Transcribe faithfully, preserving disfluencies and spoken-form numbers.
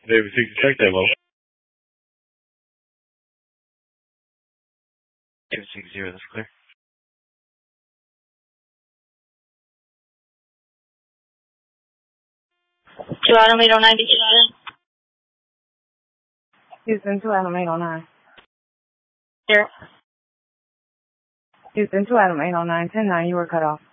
David six Detective, hello. two six zero, that's clear. Two Adam eight oh nine, Houston, two Adam eight oh nine. Here. Houston, two Adam eight oh nine, ten nine, you were cut off.